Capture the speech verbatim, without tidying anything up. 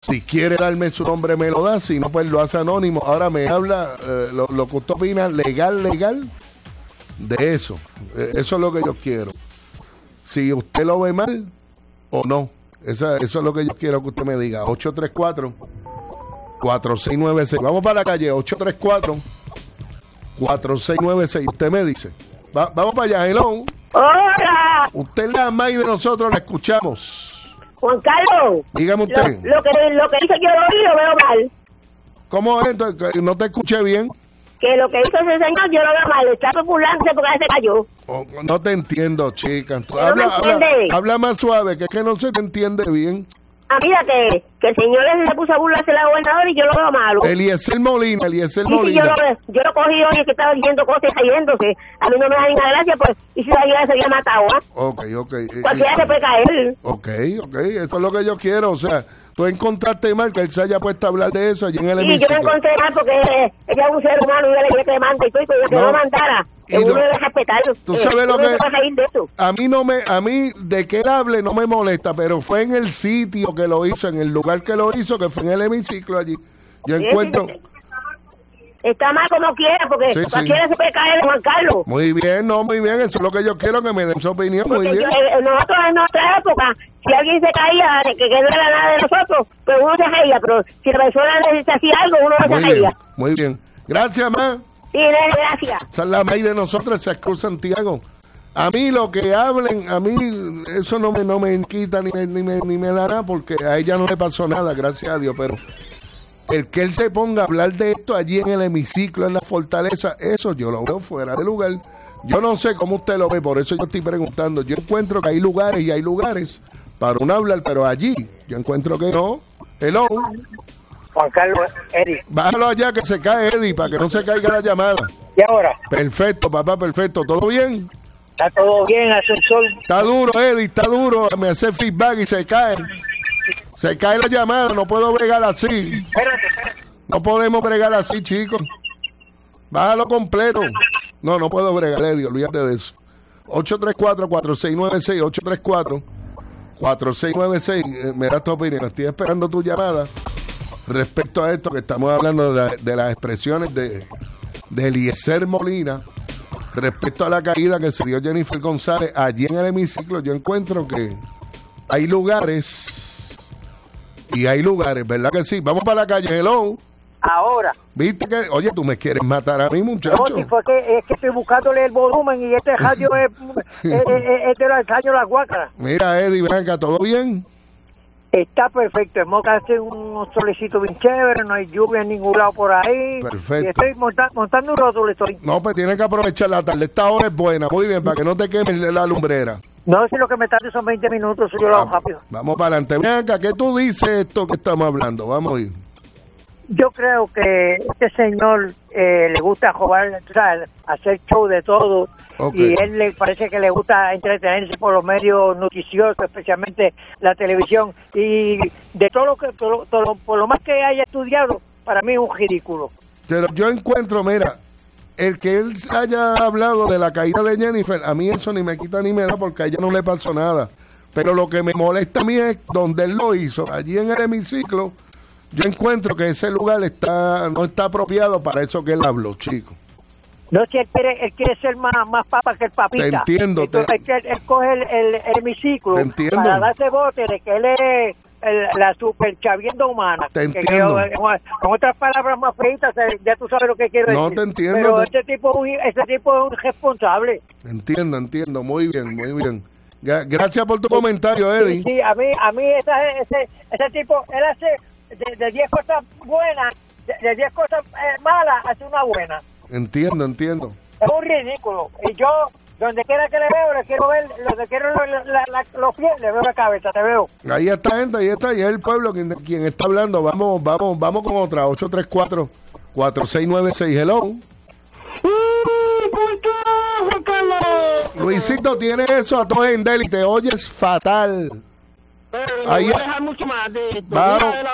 Si quiere darme su nombre, me lo da. Si no, pues lo hace anónimo. Ahora me habla eh, lo, lo que usted opina, legal, legal, de eso. Eh, eso es lo que yo quiero. Si usted lo ve mal o no. Esa, eso es lo que yo quiero que usted me diga. ocho tres cuatro, cuatro seis nueve seis. Vamos para la calle. ocho tres cuatro, cuatro seis nueve seis. Usted me dice. Va, vamos para allá. Hello. ¡Hola! Usted es la más y de nosotros la escuchamos. Juan Carlos. Dígame usted. Lo, lo, que, lo que hizo yo lo vi, lo veo mal. ¿Cómo es? Entonces, no te escuché bien. Que lo que hizo ese señor, yo lo veo mal. Está populándose porque se cayó. Oh, no te entiendo, chica. Tú ¿No habla, me habla, entiende? habla más suave, que es que no se te entiende bien. Ah, mira que, que el señor se puso a burlarse la gobernadora y yo lo veo malo. Eliezer Molina, Eliezer Sí, sí, Molina. yo lo, yo lo cogí hoy que estaba oyendo cosas y cayéndose. A mí no me da ninguna gracia, pues, y si la vida se había matado, ¿ah? Ok, ok. eh, Cualquiera eh, se puede caer. Ok, ok, eso es lo que yo quiero. O sea, tú encontraste mal que él se haya puesto a hablar de eso allí en el Sí, yo hemiciclo. lo encontré mal porque eh, ella es un ser humano y ella le que manda y todo, y que No. no lo mandara. Y uno no- debe respetarlo. Tú Eh, sabes lo uno que- no se va a reír de eso. A mí no me, a mí de que él hable no me molesta, pero fue en el sitio que lo hizo, en el lugar que lo hizo, que fue en el hemiciclo allí. Yo Sí, encuentro. sí, está mal como quiera, porque Sí, sí. cualquiera se puede caer, Juan Carlos. Muy bien, no, muy bien, eso es lo que yo quiero, que me den su opinión, muy Porque bien. yo- eh, nosotros en nuestra época, si alguien se caía, que, que no era nada de nosotros, pues uno se reía, pero si la persona necesita hacía algo, uno no se Muy bien, reía. muy bien. Gracias, ma. Sí, nene, gracias. Esa es la maíz de nosotros, esa es Cruz Santiago. A mí lo que hablen, a mí eso no me, no me quita ni me, ni, me, ni me da nada, porque a ella no le pasó nada, gracias a Dios, pero el que él se ponga a hablar de esto allí en el hemiciclo, en la fortaleza, eso yo lo veo fuera de lugar. Yo no sé cómo usted lo ve, por eso yo estoy preguntando. Yo encuentro que hay lugares y hay lugares para uno hablar, pero allí yo encuentro que no. Hello. Juan Carlos, Eric. Bájalo allá que se cae Eddie, para que no se caiga la llamada. ¿Y ahora? Perfecto, papá, perfecto. ¿Todo bien? ¿Está todo bien, ascensor? Está duro, Eddie, está duro. Me hace feedback y se cae. Se cae la llamada, no puedo bregar así. Espérate, espérate. No podemos bregar así, chicos. Bájalo completo. No, no puedo bregar, Eddie, olvídate de eso. ocho tres cuatro, cuatro seis nueve seis, ocho tres cuatro, cuatro seis nueve seis. Eh, me das tu opinión. Estoy esperando tu llamada respecto a esto que estamos hablando de, de las expresiones de, de Eliezer Molina respecto a la caída que se dio Jennifer González allí en el hemiciclo. Yo encuentro que hay lugares y hay lugares, ¿verdad que sí? Vamos para la calle, hello. Ahora. ¿Viste que, oye, tú me quieres matar a mí, muchacho? No, si fue que, es que estoy buscándole el volumen y este radio es, es, es, es de los radio Las Guácaras. Mira, Eddie, ven acá, ¿todo bien? Está perfecto, en Moca hace un solecito bien chévere, no hay lluvia en ningún lado por ahí. Perfecto. Y estoy monta, montando un rótulo, estoy. No, pues tienes que aprovechar la tarde. Esta hora es buena, muy bien, para que no te quemes la lumbrera. No sé si lo que me tarde son veinte minutos, yo lo hago rápido. Vamos para adelante. Ven acá, ¿qué tú dices esto que estamos hablando? Vamos a ir. Yo creo que este señor eh, le gusta jugar, o sea, hacer show de todo. Okay. Y él le parece que le gusta entretenerse por los medios noticiosos, especialmente la televisión. Y de todo lo que, todo, todo, por lo más que haya estudiado, para mí es un ridículo. Pero yo encuentro, mira, el que él haya hablado de la caída de Jennifer, a mí eso ni me quita ni me da porque a ella no le pasó nada. Pero lo que me molesta a mí es donde él lo hizo, allí en el hemiciclo. Yo encuentro que ese lugar está no está apropiado para eso que él habló, chico. No sé si él quiere, él quiere ser más, más papa que el papita. Te entiendo. Entonces, te... él, él coge el, el, el hemiciclo Te entiendo. para darse bote de que él es el, la super chavienda humana. Te Que entiendo. que, con otras palabras más feitas, ya tú sabes lo que quiero No, decir. te entiendo. Pero Te... este tipo, este tipo es un responsable. Entiendo, entiendo. Muy bien, muy bien. Gracias por tu comentario, Eddie. Sí, sí, a mí, a mí esa, ese, ese tipo, él hace de diez cosas buenas, de diez cosas eh, malas, hace una buena. Entiendo, entiendo. Es un ridículo. Y yo, donde quiera que le veo, le quiero ver, donde quiero la, la, la, los pies, le veo la cabeza, te veo. Ahí está, gente, ahí está, y es el pueblo quien, quien está hablando. Vamos, vamos, vamos con otra, ocho tres cuatro, cuatro seis nueve seis, hello. Luisito, tiene eso a todo en Deli, te oyes fatal. Pero ahí, no voy a dejar mucho más de esto. vamos, Mira,